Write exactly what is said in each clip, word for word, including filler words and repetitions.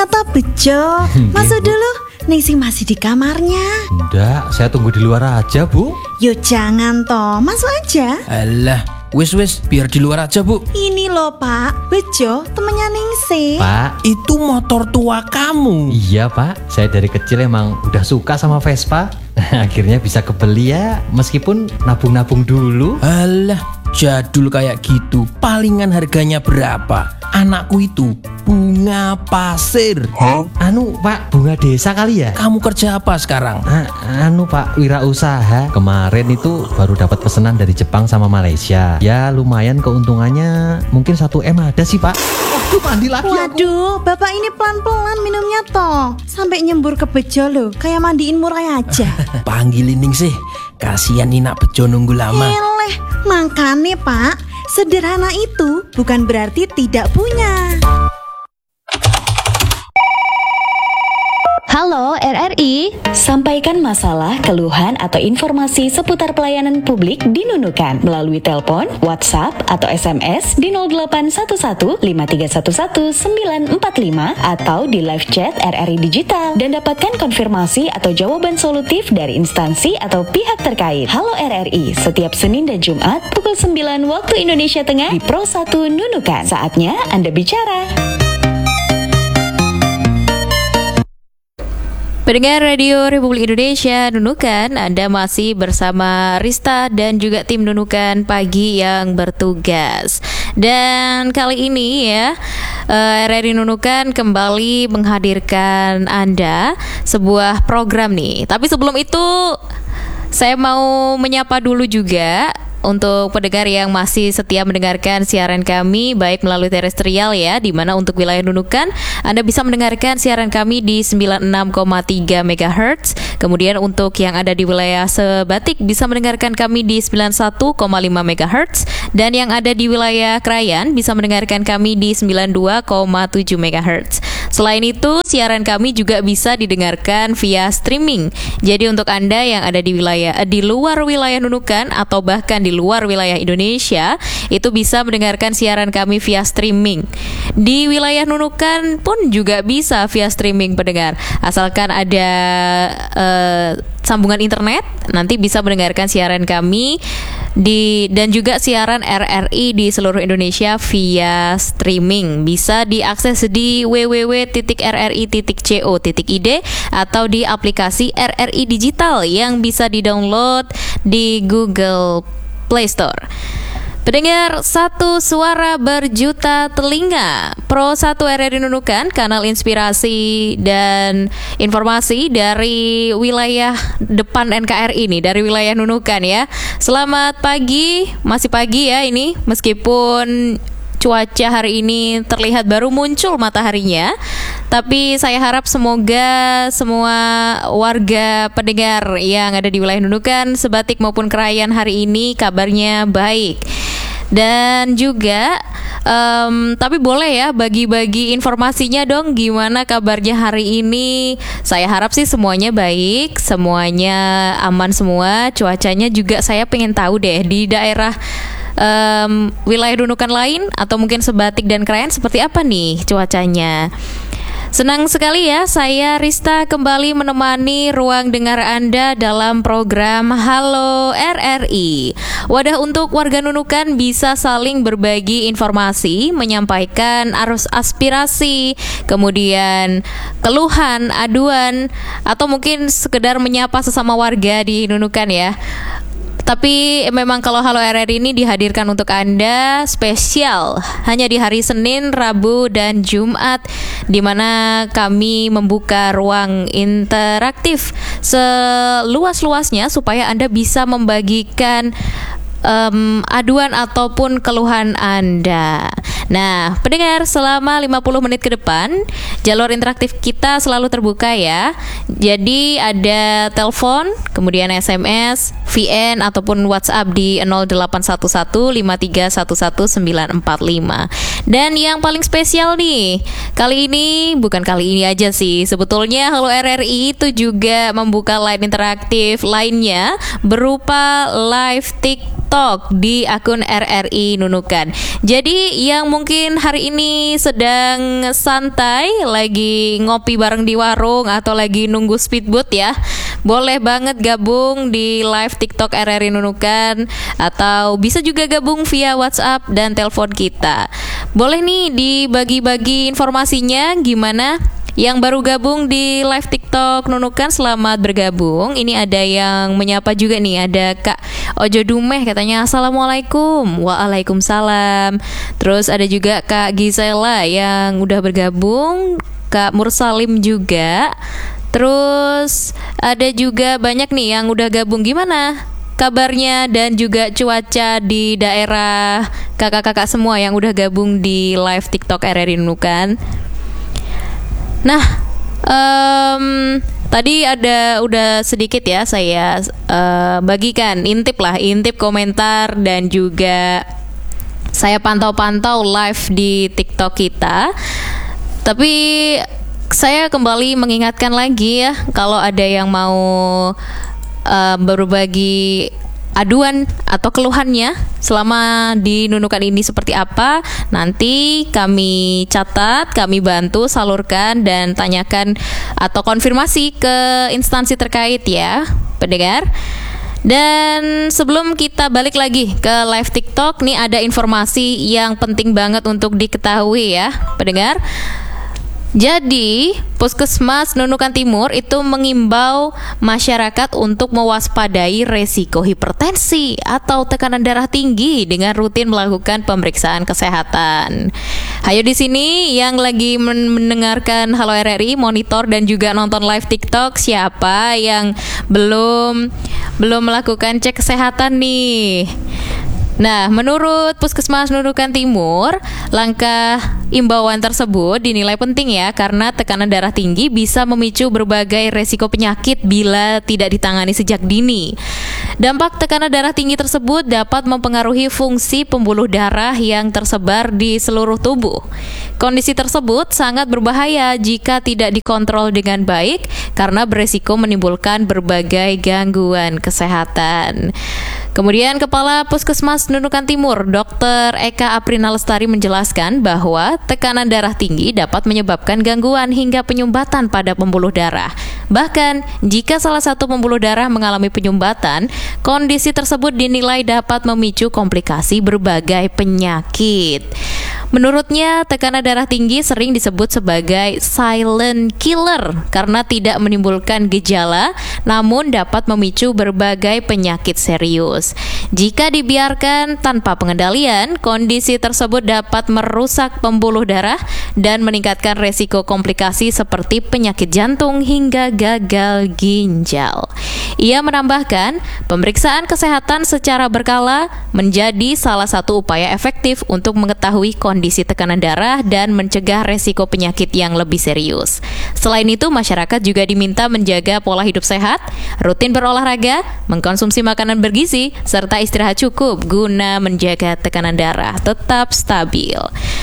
ternyata bejo. Masuk dulu. Ningsih masih di kamarnya. Enggak, saya tunggu di luar aja, Bu. Yo jangan toh, masuk aja. Alah, wis wis, biar di luar aja, Bu. Ini loh Pak, Bejo temennya Ningsih. Pak, itu motor tua kamu. Iya Pak, saya dari kecil emang udah suka sama Vespa. Akhirnya bisa kebeli ya, meskipun nabung-nabung dulu. Alah, jadul kayak gitu. Palingan harganya berapa? Anakku itu bunga pasir. Huh? Anu Pak, bunga desa kali ya? Kamu kerja apa sekarang? A anu Pak, wirausaha. Kemarin itu baru dapat pesanan dari Jepang sama Malaysia. Ya lumayan keuntungannya, mungkin satu M ada sih Pak. Waduh, mandi lagi aku. Waduh, Bapak ini pelan-pelan minumnya toh. Sampai nyembur ke Bejo loh, kayak mandiin murai aja. Panggilin Ningsih, kasihan Nina Bejo nunggu lama. Eleh, makanya Pak, sederhana itu bukan berarti tidak punya. Halo R R I, sampaikan masalah, keluhan, atau informasi seputar pelayanan publik di Nunukan melalui telepon, WhatsApp, atau S M S di nol delapan satu satu lima tiga satu satu sembilan empat lima atau di live chat R R I Digital dan dapatkan konfirmasi atau jawaban solutif dari instansi atau pihak terkait. Halo R R I, setiap Senin dan Jumat pukul sembilan waktu Indonesia Tengah di Pro satu Nunukan. Saatnya Anda bicara. Pendengar Radio Republik Indonesia Nunukan, Anda masih bersama Rista dan juga tim Nunukan Pagi yang bertugas. Dan kali ini ya, R R I Nunukan kembali menghadirkan Anda sebuah program nih. Tapi sebelum itu, saya mau menyapa dulu juga untuk pendengar yang masih setia mendengarkan siaran kami baik melalui terestrial ya, di mana untuk wilayah Nunukan Anda bisa mendengarkan siaran kami di sembilan puluh enam koma tiga megahertz. Kemudian untuk yang ada di wilayah Sebatik bisa mendengarkan kami di sembilan puluh satu koma lima megahertz, dan yang ada di wilayah Krayan bisa mendengarkan kami di sembilan puluh dua koma tujuh megahertz. Selain itu, siaran kami juga bisa didengarkan via streaming. Jadi untuk Anda yang ada di wilayah di luar wilayah Nunukan atau bahkan di luar wilayah Indonesia, itu bisa mendengarkan siaran kami via streaming. Di wilayah Nunukan pun juga bisa via streaming pendengar. Asalkan ada uh, sambungan internet, nanti bisa mendengarkan siaran kami di dan juga siaran R R I di seluruh Indonesia via streaming. Bisa diakses di w w w titik r r i titik co titik i d atau di aplikasi R R I Digital yang bisa di-download di Google Play Store. Pendengar, satu suara berjuta telinga. Pro satu R R I Nunukan, kanal inspirasi dan informasi dari wilayah depan N K R I ini, dari wilayah Nunukan ya. Selamat pagi, masih pagi ya ini, meskipun cuaca hari ini terlihat baru muncul mataharinya, tapi saya harap semoga semua warga pendengar yang ada di wilayah Nunukan, Sebatik maupun Krayan hari ini kabarnya baik. Dan juga um, tapi boleh ya bagi-bagi informasinya dong, gimana kabarnya hari ini. Saya harap sih semuanya baik, semuanya aman semua. Cuacanya juga saya pengen tahu deh di daerah um, wilayah Nunukan lain atau mungkin Sebatik dan Krayan seperti apa nih cuacanya. Senang sekali ya, saya Rista kembali menemani ruang dengar Anda dalam program Halo R R I. Wadah untuk warga Nunukan bisa saling berbagi informasi, menyampaikan arus aspirasi, kemudian keluhan, aduan, atau mungkin sekedar menyapa sesama warga di Nunukan ya. Tapi memang kalau Halo R R I ini dihadirkan untuk Anda spesial hanya di hari Senin, Rabu, dan Jumat, di mana kami membuka ruang interaktif seluas-luasnya supaya Anda bisa membagikan Um, aduan ataupun keluhan Anda. Nah, pendengar, selama lima puluh menit ke depan jalur interaktif kita selalu terbuka ya. Jadi ada telepon, kemudian S M S, V N ataupun WhatsApp di nol delapan satu satu lima tiga satu satu sembilan empat lima. Dan yang paling spesial nih, kali ini bukan kali ini aja sih, sebetulnya Halo R R I itu juga membuka line interaktif lainnya berupa live TikTok TikTok di akun R R I Nunukan. Jadi yang mungkin hari ini sedang santai, lagi ngopi bareng di warung atau lagi nunggu speedboat ya, boleh banget gabung di live TikTok R R I Nunukan, atau bisa juga gabung via WhatsApp dan telepon kita. Boleh nih dibagi-bagi informasinya gimana? Yang baru gabung di live TikTok Nunukan, selamat bergabung. Ini ada yang menyapa juga nih, ada Kak Ojo Dumeh, katanya Assalamualaikum. Waalaikumsalam. Terus ada juga Kak Gisela yang udah bergabung, Kak Mursalim juga. Terus ada juga banyak nih yang udah gabung. Gimana kabarnya dan juga cuaca di daerah kakak-kakak semua yang udah gabung di live TikTok R R I Nunukan? Nah, um, tadi ada udah sedikit ya saya uh, bagikan intip lah, intip komentar dan juga saya pantau-pantau live di TikTok kita. Tapi saya kembali mengingatkan lagi ya, kalau ada yang mau uh, berbagi aduan atau keluhannya selama di Nunukan ini seperti apa, nanti kami catat, kami bantu salurkan dan tanyakan atau konfirmasi ke instansi terkait ya, pendengar. Dan sebelum kita balik lagi ke live TikTok, nih ada informasi yang penting banget untuk diketahui ya, pendengar. Jadi, Puskesmas Nunukan Timur itu mengimbau masyarakat untuk mewaspadai resiko hipertensi atau tekanan darah tinggi dengan rutin melakukan pemeriksaan kesehatan. Hayo di sini yang lagi mendengarkan Halo R R I, monitor dan juga nonton live TikTok, siapa yang belum belum melakukan cek kesehatan nih? Nah, menurut Puskesmas Nunukan Timur, langkah imbauan tersebut dinilai penting ya, karena tekanan darah tinggi bisa memicu berbagai resiko penyakit bila tidak ditangani sejak dini. Dampak tekanan darah tinggi tersebut dapat mempengaruhi fungsi pembuluh darah yang tersebar di seluruh tubuh. Kondisi tersebut sangat berbahaya jika tidak dikontrol dengan baik karena beresiko menimbulkan berbagai gangguan kesehatan. Kemudian Kepala Puskesmas Nunukan Timur, Dokter Eka Aprina Lestari menjelaskan bahwa tekanan darah tinggi dapat menyebabkan gangguan hingga penyumbatan pada pembuluh darah. Bahkan, jika salah satu pembuluh darah mengalami penyumbatan, kondisi tersebut dinilai dapat memicu komplikasi berbagai penyakit. Menurutnya, tekanan darah tinggi sering disebut sebagai silent killer karena tidak menimbulkan gejala, namun dapat memicu berbagai penyakit serius. Jika dibiarkan tanpa pengendalian, kondisi tersebut dapat merusak pembuluh darah dan meningkatkan resiko komplikasi seperti penyakit jantung hingga gagal ginjal. Ia menambahkan, pemeriksaan kesehatan secara berkala menjadi salah satu upaya efektif untuk mengetahui kondisi tekanan darah dan mencegah resiko penyakit yang lebih serius. Selain itu, masyarakat juga diminta menjaga pola hidup sehat, rutin berolahraga, mengkonsumsi makanan bergizi, serta istirahat cukup guna menjaga tekanan darah tetap stabil.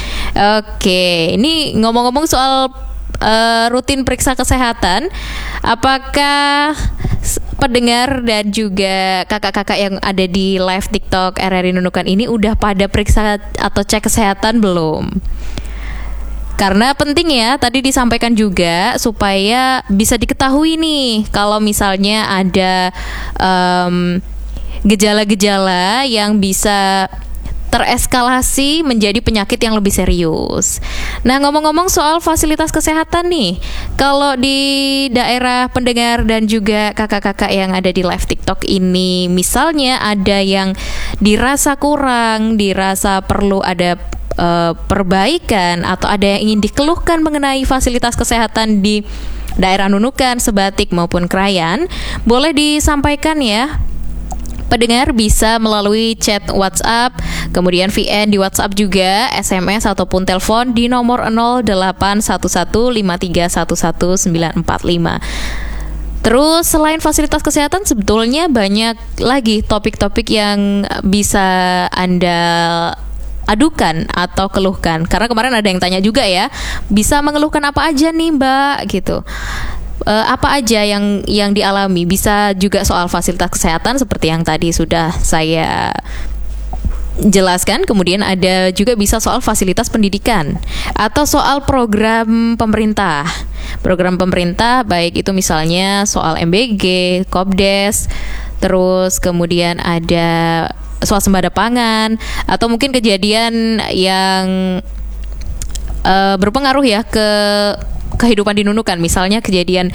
Oke, ini ngomong-ngomong soal uh, rutin periksa kesehatan, apakah pendengar dan juga kakak-kakak yang ada di live TikTok R R I Nunukan ini udah pada periksa atau cek kesehatan belum? Karena penting ya, tadi disampaikan juga supaya bisa diketahui nih kalau misalnya ada um, gejala-gejala yang bisa tereskalasi menjadi penyakit yang lebih serius. Nah, ngomong-ngomong soal fasilitas kesehatan nih, kalau di daerah pendengar dan juga kakak-kakak yang ada di live TikTok ini, misalnya ada yang dirasa kurang, dirasa perlu ada uh, perbaikan, atau ada yang ingin dikeluhkan mengenai fasilitas kesehatan di daerah Nunukan, Sebatik maupun Krayan, boleh disampaikan ya. Pendengar bisa melalui chat WhatsApp, kemudian V N di WhatsApp juga, S M S ataupun telepon di nomor nol delapan satu satu lima tiga satu satu sembilan empat lima. Terus selain fasilitas kesehatan, sebetulnya banyak lagi topik-topik yang bisa Anda adukan atau keluhkan. Karena kemarin ada yang tanya juga ya, bisa mengeluhkan apa aja nih Mbak gitu. uh, apa aja yang yang dialami. Bisa juga soal fasilitas kesehatan seperti yang tadi sudah saya jelaskan. Kemudian ada juga bisa soal fasilitas pendidikan atau soal program pemerintah. Program pemerintah baik itu misalnya soal M B G, Kopdes, terus kemudian ada swasembada pangan, atau mungkin kejadian yang uh, berpengaruh ya ke kehidupan di Nunukan. Misalnya kejadian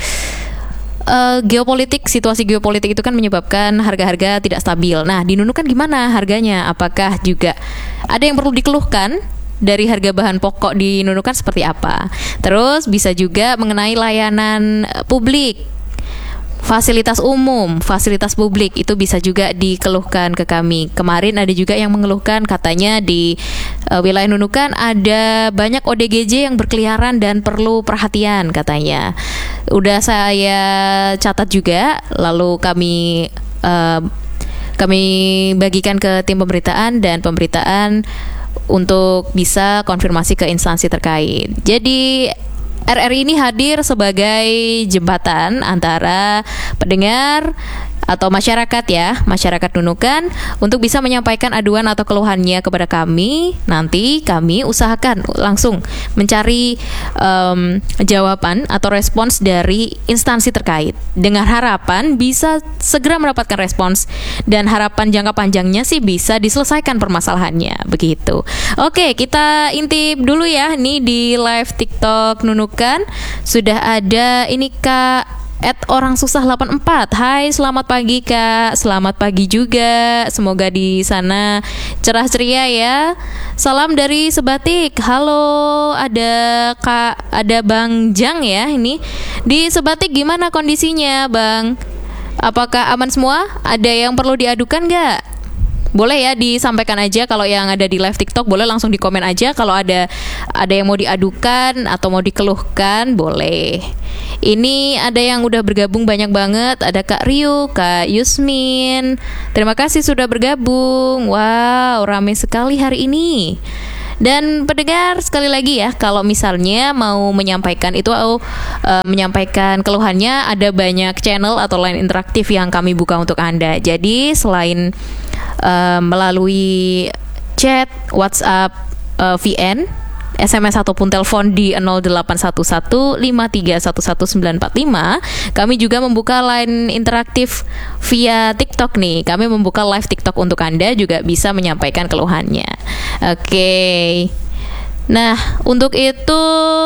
Uh, geopolitik, situasi geopolitik itu kan menyebabkan harga-harga tidak stabil. Nah, di Nunukan gimana harganya? Apakah juga ada yang perlu dikeluhkan dari harga bahan pokok di Nunukan seperti apa? Terus bisa juga mengenai layanan uh, publik, fasilitas umum, fasilitas publik itu bisa juga dikeluhkan ke kami. Kemarin ada juga yang mengeluhkan katanya di uh, wilayah Nunukan ada banyak O D G J yang berkeliaran dan perlu perhatian katanya. Udah saya catat juga, lalu kami uh, kami bagikan ke tim pemberitaan dan pemberitaan untuk bisa konfirmasi ke instansi terkait. Jadi R R I ini hadir sebagai jembatan antara pendengar atau masyarakat ya, masyarakat Nunukan untuk bisa menyampaikan aduan atau keluhannya kepada kami. Nanti kami usahakan langsung mencari um, jawaban atau respons dari instansi terkait dengan harapan bisa segera mendapatkan respons, dan harapan jangka panjangnya sih bisa diselesaikan permasalahannya begitu. Oke, kita intip dulu ya. Nih di live TikTok Nunukan sudah ada ini Kak at orang susah delapan empat. Hai, selamat pagi Kak. Selamat pagi juga. Semoga di sana cerah ceria ya. Salam dari Sebatik. Halo, ada Kak, ada Bang Jang ya ini. Di Sebatik gimana kondisinya, Bang? Apakah aman semua? Ada yang perlu diadukan nggak? Boleh ya disampaikan aja. Kalau yang ada di live TikTok boleh langsung di komen aja. Kalau ada ada yang mau diadukan atau mau dikeluhkan boleh. Ini ada yang udah bergabung banyak banget. Ada Kak Ryu, Kak Yusmin. Terima kasih sudah bergabung. Wow, ramai sekali hari ini. Dan pendengar sekali lagi ya, kalau misalnya mau menyampaikan itu uh, menyampaikan keluhannya, ada banyak channel atau line interaktif yang kami buka untuk Anda. Jadi selain uh, melalui chat, WhatsApp, uh, V N, S M S ataupun telepon di nol delapan satu satu lima tiga satu satu sembilan empat lima, kami juga membuka line interaktif via TikTok nih. Kami membuka live TikTok untuk Anda, juga bisa menyampaikan keluhannya. Oke. Nah, untuk itu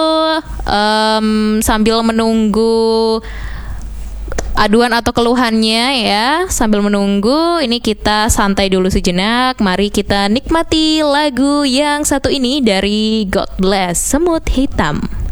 um, sambil menunggu aduan atau keluhannya ya, sambil menunggu ini kita santai dulu sejenak. Mari kita nikmati lagu yang satu ini dari God Bless, Semut Hitam.